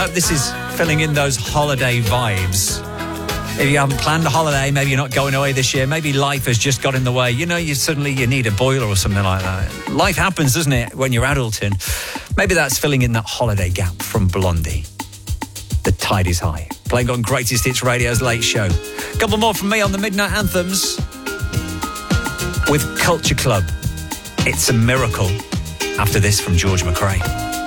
hope this is filling in those holiday vibes. If you haven't planned a holiday, maybe you're not going away this year, maybe life has just got in the way. You know, you need a boiler or something like that. Life happens, doesn't it, when you're adulting? Maybe that's filling in that holiday gap from Blondie. The Tide is High. Playing on Greatest Hits Radio's Late Show. A couple more from me on the Midnight Anthems with Culture Club. It's a Miracle. After this from George McRae.